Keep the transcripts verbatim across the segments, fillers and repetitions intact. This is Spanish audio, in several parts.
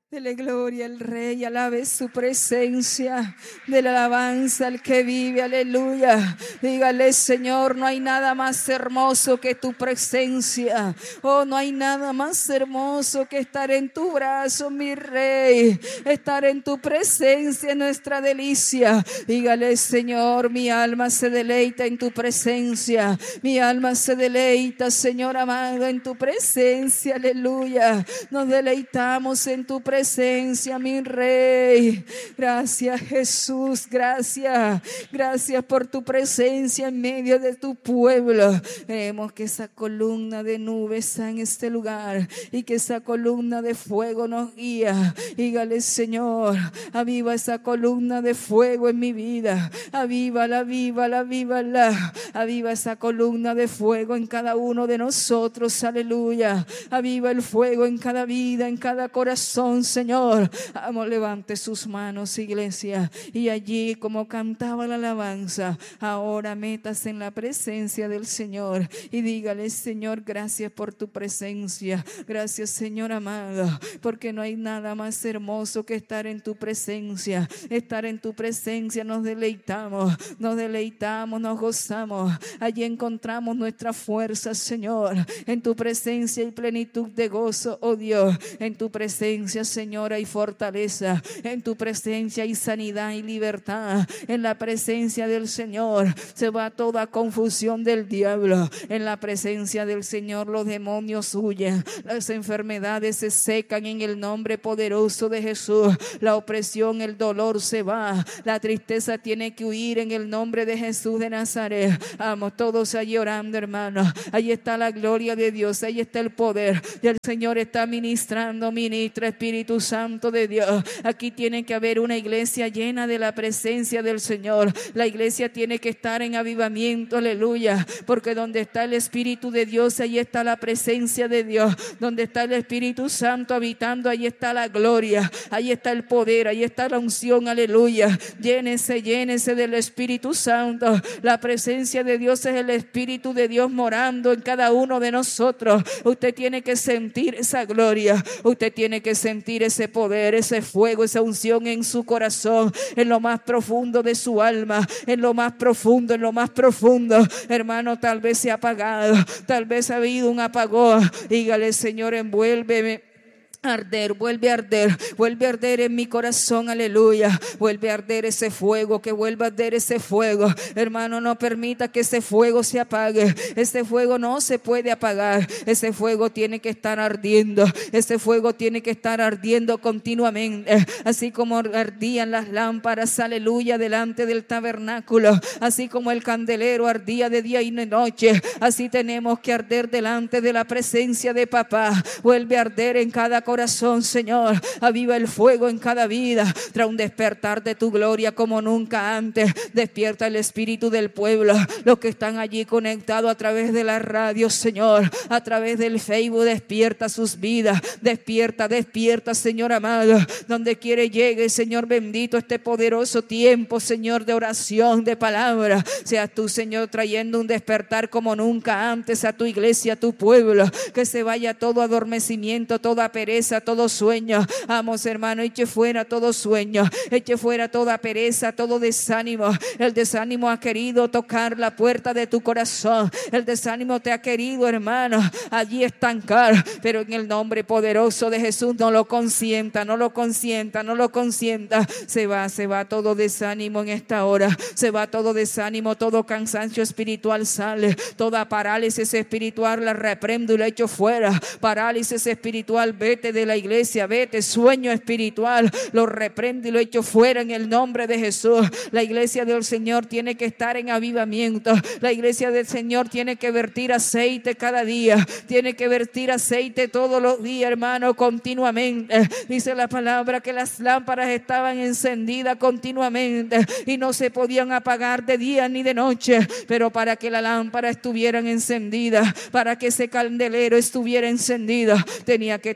Dele gloria al Rey, alabe su presencia, de la alabanza al que vive, aleluya. Dígale: Señor, no hay nada más hermoso que tu presencia. Oh, no hay nada más hermoso que estar en tu brazo, mi Rey. Estar en tu presencia es nuestra delicia. Dígale: Señor, mi alma se deleita en tu presencia. Mi alma se deleita, Señor amado, en tu presencia, aleluya. Nos deleitamos en tu presencia. Presencia, mi Rey. Gracias, Jesús, gracias. Gracias por tu presencia en medio de tu pueblo. Creemos que esa columna de nubes está en este lugar y que esa columna de fuego nos guía. Dígale: Señor, aviva esa columna de fuego en mi vida. Avívala, avívala, avívala. Aviva esa columna de fuego en cada uno de nosotros, aleluya. Aviva el fuego en cada vida, en cada corazón, Señor. Vamos, levante sus manos, iglesia, y allí, como cantaba la alabanza, ahora métase en la presencia del Señor y dígale: Señor, gracias por tu presencia. Gracias, Señor amado, porque no hay nada más hermoso que estar en tu presencia. Estar en tu presencia nos deleitamos, nos deleitamos, nos gozamos. Allí encontramos nuestra fuerza, Señor. En tu presencia hay plenitud de gozo, oh Dios. En tu presencia, Señor, hay fortaleza. En tu presencia hay sanidad y libertad. En la presencia del Señor se va toda confusión del diablo. En la presencia del Señor los demonios huyen. Las enfermedades se secan en el nombre poderoso de Jesús. La opresión, el dolor se va. La tristeza tiene que huir en el nombre de Jesús de Nazaret. Vamos todos allí orando, hermanos. Ahí está la gloria de Dios. Ahí está el poder. Y el Señor está ministrando. Ministra, Espíritu Santo de Dios. Aquí tiene que haber una iglesia llena de la presencia del Señor. La iglesia tiene que estar en avivamiento, aleluya. Porque donde está el Espíritu de Dios, ahí está la presencia de Dios. Donde está el Espíritu Santo habitando, ahí está la gloria. Ahí está el poder, ahí está la unción, aleluya. Llénese, llénese del Espíritu Santo. La presencia de Dios es el Espíritu de Dios morando en cada uno de nosotros. Usted tiene que sentir esa gloria. Usted tiene que sentir ese poder, ese fuego, esa unción en su corazón, en lo más profundo de su alma, en lo más profundo, en lo más profundo. Hermano, tal vez se ha apagado, tal vez ha habido un apagón. Dígale: Señor, envuélveme. Arder, vuelve a arder, vuelve a arder en mi corazón, aleluya. Vuelve a arder ese fuego, que vuelva a arder ese fuego. Hermano, no permita que ese fuego se apague. Ese fuego no se puede apagar. Ese fuego tiene que estar ardiendo. Ese fuego tiene que estar ardiendo continuamente. Así como ardían las lámparas, aleluya, delante del tabernáculo. Así como el candelero ardía de día y de noche. Así tenemos que arder delante de la presencia de papá. Vuelve a arder en cada corazón, Señor. Aviva el fuego en cada vida. Trae un despertar de tu gloria como nunca antes. Despierta el espíritu del pueblo. Los que están allí conectados a través de la radio, Señor, a través del Facebook, despierta sus vidas. Despierta, despierta, Señor amado. Donde quiere llegue, Señor bendito, este poderoso tiempo, Señor, de oración, de palabra. Seas tú, Señor, trayendo un despertar como nunca antes a tu iglesia, a tu pueblo. Que se vaya todo adormecimiento, toda pereza, todo sueño. Vamos, hermano, eche fuera todo sueño, eche fuera toda pereza, todo desánimo. El desánimo ha querido tocar la puerta de tu corazón. El desánimo te ha querido, hermano, allí estancar, pero en el nombre poderoso de Jesús no lo consienta, no lo consienta, no lo consienta. Se va, se va todo desánimo en esta hora. Se va todo desánimo, todo cansancio espiritual sale. Toda parálisis espiritual la reprendo y la echo fuera. Parálisis espiritual, vete de la iglesia, vete. Sueño espiritual, lo reprendo y lo echo fuera en el nombre de Jesús. La iglesia del Señor tiene que estar en avivamiento. La iglesia del Señor tiene que vertir aceite cada día, tiene que vertir aceite todos los días, hermano, continuamente. Dice la palabra que las lámparas estaban encendidas continuamente y no se podían apagar de día ni de noche, pero para que la lámpara estuviera encendida, para que ese candelero estuviera encendido, tenía que tener aceite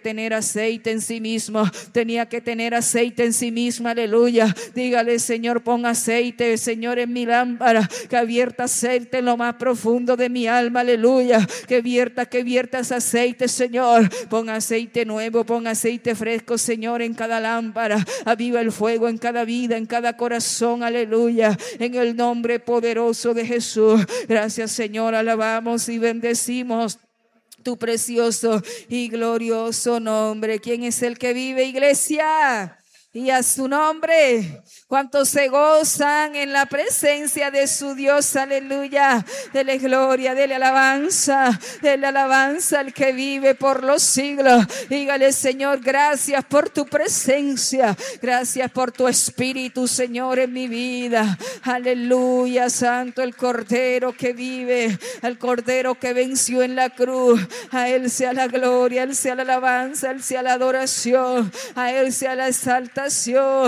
aceite en sí mismo, tenía que tener aceite en sí misma, aleluya. Dígale, Señor, pon aceite, Señor, en mi lámpara, que abierta aceite en lo más profundo de mi alma, aleluya. Que vierta, que viertas aceite, Señor. Pon aceite nuevo, pon aceite fresco, Señor, en cada lámpara. Aviva el fuego en cada vida, en cada corazón, aleluya. En el nombre poderoso de Jesús. Gracias, Señor, alabamos y bendecimos tu precioso y glorioso nombre. ¿Quién es el que vive, iglesia? Y a su nombre, cuantos se gozan en la presencia de su Dios, aleluya. Dele gloria, dele alabanza, dele alabanza al que vive por los siglos. Dígale, Señor, gracias por tu presencia, gracias por tu espíritu, Señor, en mi vida. Aleluya, santo el Cordero que vive, el Cordero que venció en la cruz. A Él sea la gloria, a Él sea la alabanza, a Él sea la adoración, a Él sea la exaltación.